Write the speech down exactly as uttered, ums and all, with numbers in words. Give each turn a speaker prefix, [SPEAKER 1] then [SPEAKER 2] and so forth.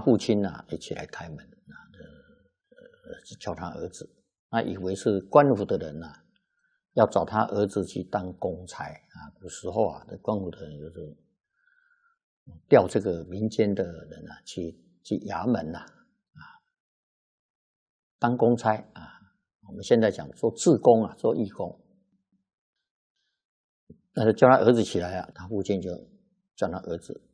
[SPEAKER 1] 父亲啊一起来开门啊，呃，叫他儿子，那以为是官府的人啊，要找他儿子去当公差啊。古时候啊，这官府的人就是调这个民间的人啊，去去衙门呐、啊，啊，当公差啊。我们现在讲做志工啊，做义工。但是叫他儿子起来啊，他父亲就叫他儿子